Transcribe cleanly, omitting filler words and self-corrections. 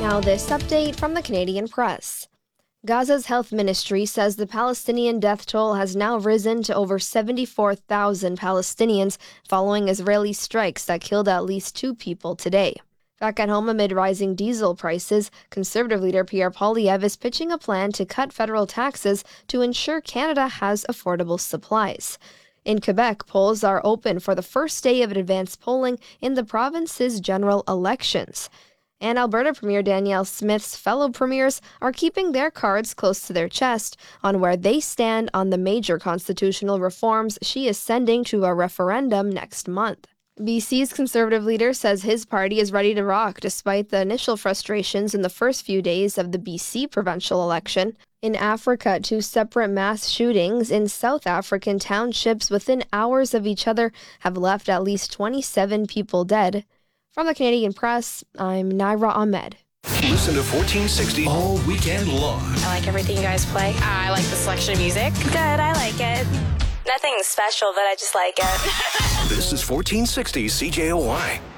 Now this update from the Canadian Press. Gaza's health ministry says the Palestinian death toll has now risen to over 74,000 Palestinians following Israeli strikes that killed at least 2 people today. Back at home amid rising diesel prices, Conservative leader Pierre Poilievre is pitching a plan to cut federal taxes to ensure Canada has affordable supplies. In Quebec, polls are open for the first day of advanced polling in the province's general elections. And Alberta Premier Danielle Smith's fellow premiers are keeping their cards close to their chest on where they stand on the major constitutional reforms she is sending to a referendum next month. BC's Conservative leader says his party is ready to rock despite the initial frustrations in the first few days of the BC provincial election. In Africa, 2 separate mass shootings in South African townships within hours of each other have left at least 27 people dead. From the Canadian Press, I'm Naira Ahmed. Listen to 1460 all weekend long. I like everything you guys play. I like the selection of music. Good, I like it. Nothing special, but I just like it. This is 1460 CJOY.